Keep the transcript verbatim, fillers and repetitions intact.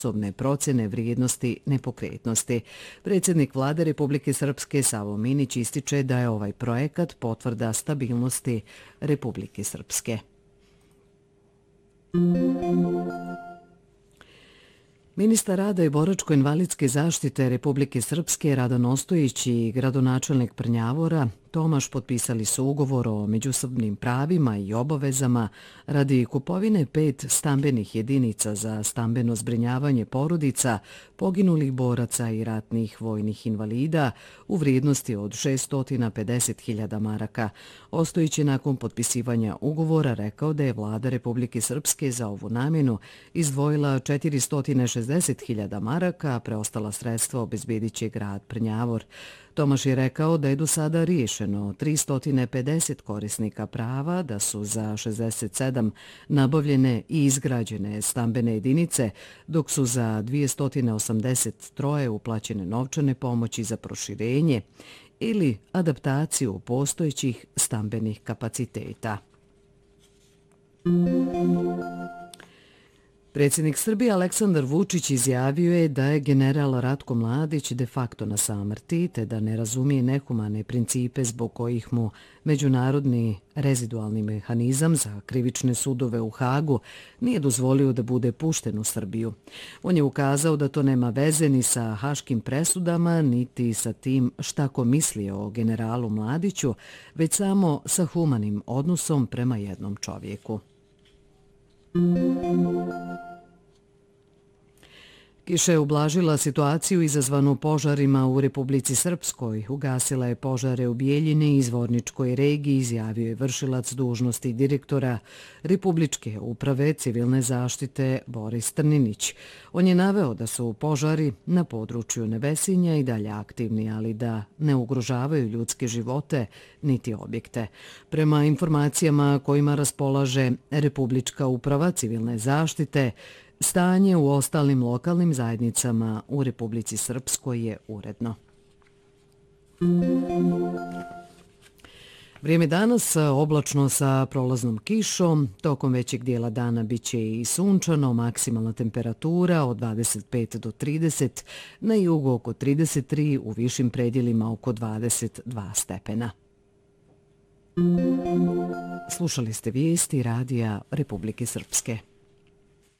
osobne procjene vrijednosti nepokretnosti. Predsjednik Vlade Republike Srpske Savo Minić ističe da je ovaj projekat potvrda stabilnosti Republike Srpske. Ministar rada i boračko-invalidske zaštite Republike Srpske Radan Ostojić i gradonačelnik Prnjavora Tomaš potpisali su ugovor o međusobnim pravima i obavezama radi kupovine pet stambenih jedinica za stambeno zbrinjavanje porodica poginulih boraca i ratnih vojnih invalida u vrijednosti od šesto pedeset hiljada maraka. Ostojić je nakon potpisivanja ugovora rekao da je Vlada Republike Srpske za ovu namjenu izdvojila četiristo šezdeset hiljada maraka, a preostala sredstva obezbedit će grad Prnjavor. Tomaš je rekao da je do sada riješeno tristo pedeset korisnika prava, da su za šezdeset sedam nabavljene i izgrađene stambene jedinice, dok su za dvjesto osamdeset tri uplaćene novčane pomoći za proširenje ili adaptaciju postojećih stambenih kapaciteta. Predsjednik Srbije Aleksandar Vučić izjavio je da je general Ratko Mladić de facto na samrti, te da ne razumije nehumane principe zbog kojih mu međunarodni rezidualni mehanizam za krivične sudove u Hagu nije dozvolio da bude pušten u Srbiju. On je ukazao da to nema veze ni sa haškim presudama, niti sa tim šta ko misli o generalu Mladiću, već samo sa humanim odnosom prema jednom čovjeku. Kiša je ublažila situaciju izazvanu požarima u Republici Srpskoj. Ugasila je požare u Bijeljini i Zvorničkoj regiji, izjavio je vršilac dužnosti direktora Republičke uprave civilne zaštite Boris Trninić. On je naveo da su požari na području Nevesinja i dalje aktivni, ali da ne ugrožavaju ljudske živote niti objekte. Prema informacijama kojima raspolaže Republička uprava civilne zaštite, stanje u ostalim lokalnim zajednicama u Republici Srpskoj je uredno. Vrijeme danas oblačno sa prolaznom kišom, tokom većeg dijela dana bit će i sunčano, maksimalna temperatura od dvadeset pet do trideset, na jugu oko trideset tri, u višim predjelima oko dvadeset dva stepena. Slušali ste vijesti Radija Republike Srpske.